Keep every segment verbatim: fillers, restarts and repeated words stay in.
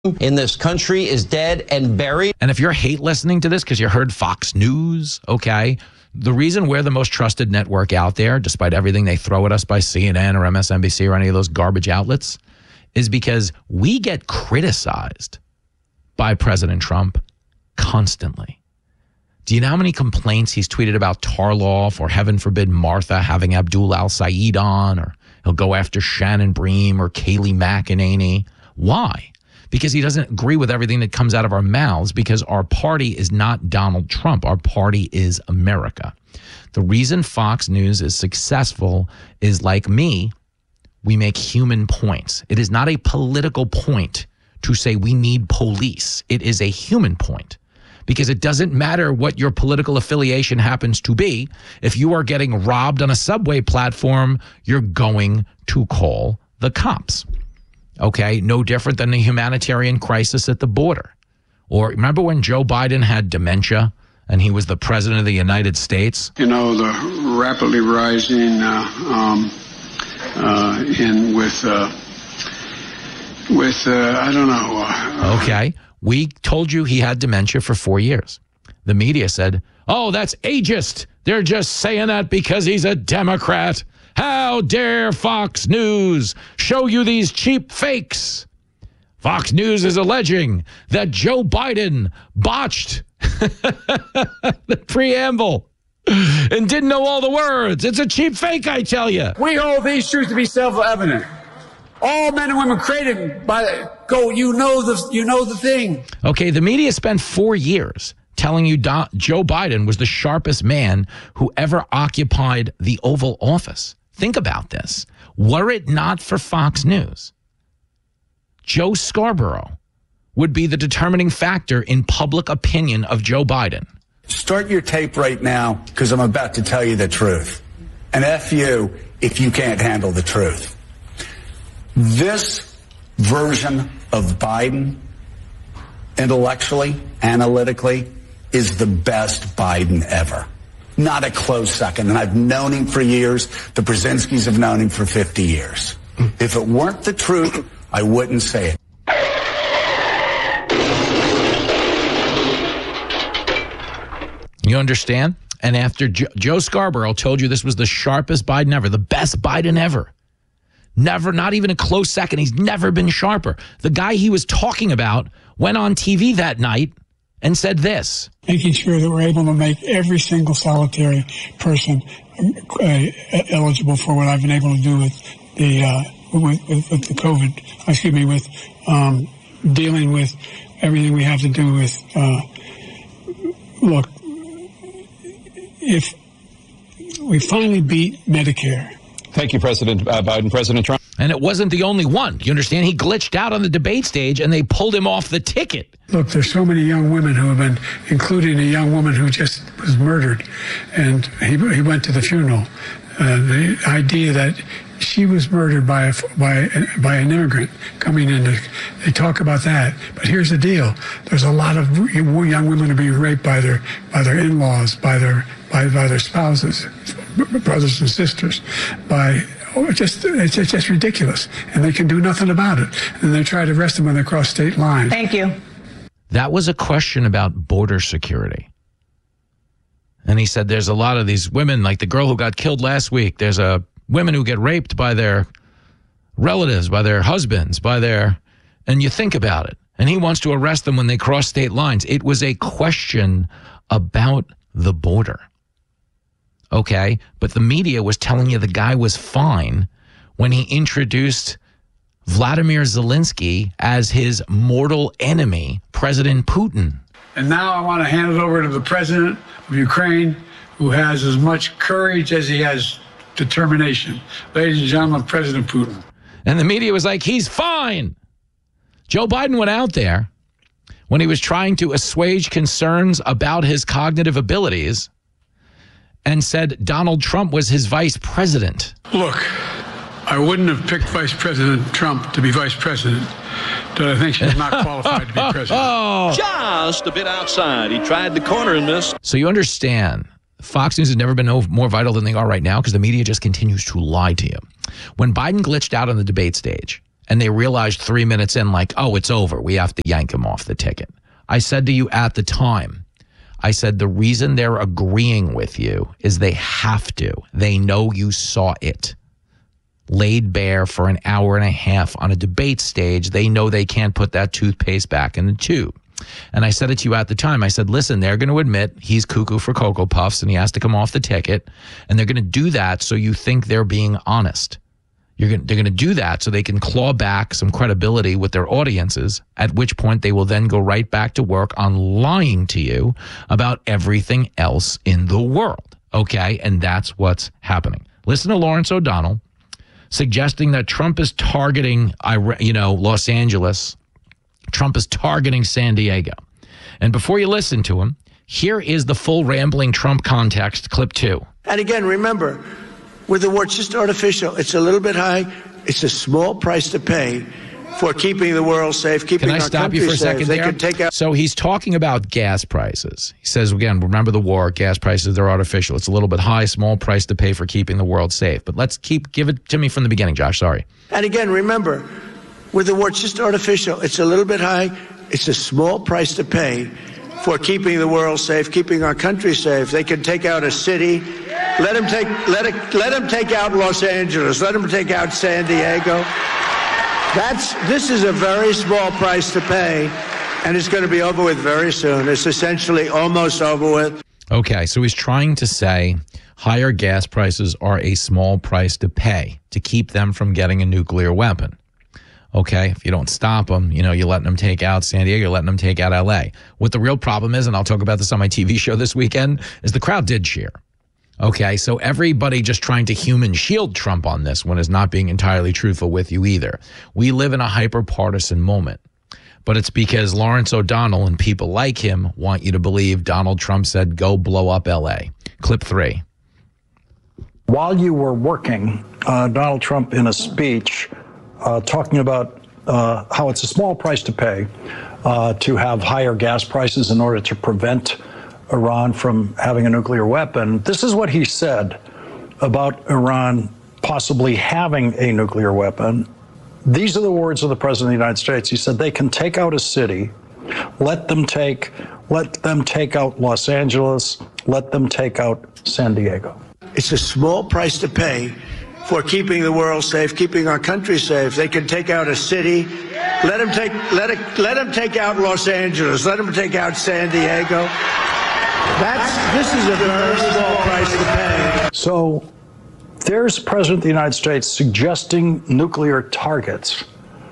in this country is dead and buried. And if you're hate listening to this because you heard Fox News, okay, the reason we're the most trusted network out there, despite everything they throw at us by C N N or M S N B C or any of those garbage outlets, is because we get criticized by President Trump constantly. Do you know how many complaints he's tweeted about Tarloff or, heaven forbid, Martha having Abdul Al-Sayed on, or he'll go after Shannon Bream or Kayleigh McEnany? Why? Because he doesn't agree with everything that comes out of our mouths, because our party is not Donald Trump. Our party is America. The reason Fox News is successful is, like me, we make human points. It is not a political point to say we need police. It is a human point, because it doesn't matter what your political affiliation happens to be. If you are getting robbed on a subway platform, you're going to call the cops. Okay, no different than the humanitarian crisis at the border. Or remember when Joe Biden had dementia and he was the president of the United States? You know, the rapidly rising uh, um, uh, in with, uh, with uh, I don't know. Uh, okay, we told you he had dementia for four years. The media said, oh, that's ageist. They're just saying that because he's a Democrat. How dare Fox News show you these cheap fakes? Fox News is alleging that Joe Biden botched the preamble and didn't know all the words. It's a cheap fake, I tell you. We hold these truths to be self-evident. All men and women created by go. You know the you know the thing. Okay, the media spent four years telling you Don, Joe Biden was the sharpest man who ever occupied the Oval Office. Think about this. Were it not for Fox News, Joe Scarborough would be the determining factor in public opinion of Joe Biden. Start your tape right now, because I'm about to tell you the truth. And F you if you can't handle the truth. This version of Biden, intellectually, analytically, is the best Biden ever. Not a close second. And I've known him for years. The Brzezinskis have known him for fifty years. If it weren't the truth, I wouldn't say it. You understand? And after jo- Joe Scarborough told you this was the sharpest Biden ever, the best Biden ever, never, not even a close second, he's never been sharper. The guy he was talking about went on T V that night and said this. Making sure that we're able to make every single solitary person uh, eligible for what I've been able to do with the uh, with, with, with the COVID, excuse me, with um, dealing with everything we have to do with, uh, look, if we finally beat Medicare. Thank you, President uh, Biden, President Trump. And it wasn't the only one. You understand? He glitched out on the debate stage and they pulled him off the ticket. Look, there's so many young women who have been, including a young woman who just was murdered, and he he went to the funeral. Uh, the idea that she was murdered by a, by by an immigrant coming in, to, they talk about that. But here's the deal: there's a lot of young women who are being raped by their by their in-laws, by their by by their spouses, brothers and sisters, by. Oh, it's just, it's just ridiculous. And they can do nothing about it. And they try to arrest them when they cross state lines. Thank you. That was a question about border security. And he said there's a lot of these women, like the girl who got killed last week. There's a women who get raped by their relatives, by their husbands, by their, and you think about it. And he wants to arrest them when they cross state lines. It was a question about the border. Okay, but the media was telling you the guy was fine when he introduced Vladimir Zelensky as his mortal enemy, President Putin. And now I want to hand it over to the president of Ukraine, who has as much courage as he has determination. Ladies and gentlemen, President Putin. And the media was like, he's fine. Joe Biden went out there when he was trying to assuage concerns about his cognitive abilities and said Donald Trump was his vice president. Look, I wouldn't have picked Vice President Trump to be vice president, but I think she's not qualified to be president. Oh. Just a bit outside. He tried the corner and missed. So you understand, Fox News has never been no more vital than they are right now because the media just continues to lie to you. When Biden glitched out on the debate stage and they realized three minutes in, like, oh, it's over. We have to yank him off the ticket. I said to you at the time, I said the reason they're agreeing with you is they have to. They know you saw it laid bare for an hour and a half on a debate stage. They know they can't put that toothpaste back in the tube. And I said it to you at the time. I said, listen, they're going to admit he's cuckoo for Cocoa Puffs and he has to come off the ticket. And they're going to do that so you think they're being honest. You're going, they're going to do that so they can claw back some credibility with their audiences, at which point they will then go right back to work on lying to you about everything else in the world. Okay? And that's what's happening. Listen to Lawrence O'Donnell suggesting that Trump is targeting, you know, Los Angeles. Trump is targeting San Diego. And before you listen to him, here is the full rambling Trump context, clip two. And again, remember, with the war, it's just artificial. It's a little bit high. It's a small price to pay for keeping the world safe, keeping Can I our stop country you for a safe. second They there? can take out. So he's talking about gas prices. He says, again, remember the war, gas prices, they're artificial. It's a little bit high, small price to pay for keeping the world safe. But let's keep, give it to me from the beginning, Josh, sorry. And again, remember, with the war, it's just artificial. It's a little bit high. It's a small price to pay for keeping the world safe, keeping our country safe. They can take out a city. Let them take, let it, let them take out Los Angeles. Let them take out San Diego. That's, this is a very small price to pay, and it's going to be over with very soon. It's essentially almost over with. Okay, so he's trying to say higher gas prices are a small price to pay to keep them from getting a nuclear weapon. Okay, if you don't stop them, you know, you're letting them take out San Diego, you're letting them take out L A. What the real problem is, and I'll talk about this on my T V show this weekend, is the crowd did cheer. Okay, so everybody just trying to human shield Trump on this one is not being entirely truthful with you either. We live in a hyper-partisan moment, but it's because Lawrence O'Donnell and people like him want you to believe Donald Trump said, go blow up L A. Clip three. While you were working, uh, Donald Trump in a speech uh, talking about uh, how it's a small price to pay uh, to have higher gas prices in order to prevent Iran from having a nuclear weapon. This is what he said about Iran possibly having a nuclear weapon. These are the words of the President of the United States. He said they can take out a city, let them take, let them take out Los Angeles, let them take out San Diego. It's a small price to pay for keeping the world safe, keeping our country safe. They can take out a city. Let them take, let it, let them take out Los Angeles. Let them take out San Diego. That's, this is a very small price to pay. So there's the President of the United States suggesting nuclear targets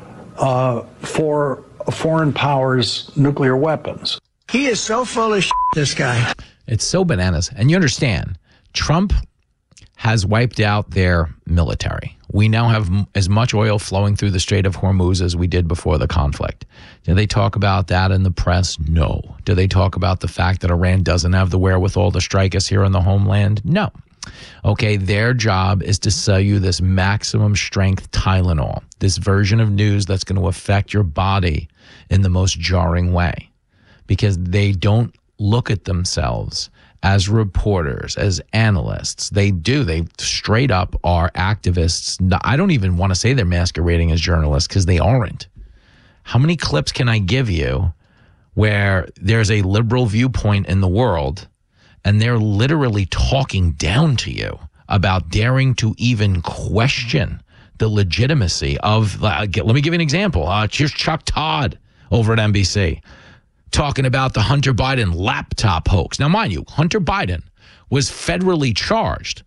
uh, for a foreign power's nuclear weapons. He is so full of shit, this guy. It's so bananas. And you understand, Trump has wiped out their military. We now have m- as much oil flowing through the Strait of Hormuz as we did before the conflict. Do they talk about that in the press? No. Do they talk about the fact that Iran doesn't have the wherewithal to strike us here in the homeland? No. Okay, their job is to sell you this maximum strength Tylenol, this version of news that's going to affect your body in the most jarring way, because they don't look at themselves as reporters, as analysts. They do. They straight up are activists. I don't even want to say they're masquerading as journalists because they aren't. How many clips can I give you where there's a liberal viewpoint in the world and they're literally talking down to you about daring to even question the legitimacy of, uh, let me give you an example. Uh, here's Chuck Todd over at N B C. Talking about the Hunter Biden laptop hoax. Now, mind you, Hunter Biden was federally charged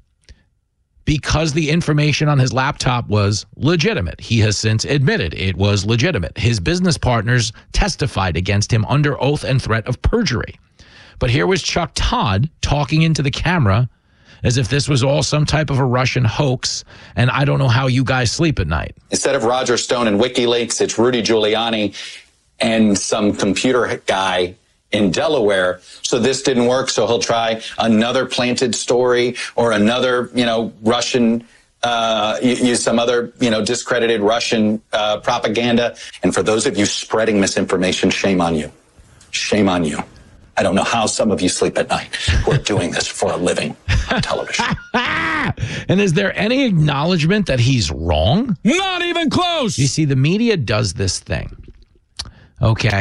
because the information on his laptop was legitimate. He has since admitted it was legitimate. His business partners testified against him under oath and threat of perjury. But here was Chuck Todd talking into the camera as if this was all some type of a Russian hoax, and I don't know how you guys sleep at night. Instead of Roger Stone and WikiLeaks, it's Rudy Giuliani and some computer guy in Delaware. So this didn't work, so he'll try another planted story or another, you know, Russian, uh, use some other, you know, discredited Russian uh, propaganda. And for those of you spreading misinformation, shame on you. Shame on you. I don't know how some of you sleep at night who are doing this for a living on television. And is there any acknowledgement that he's wrong? Not even close. You see, the media does this thing. Okay.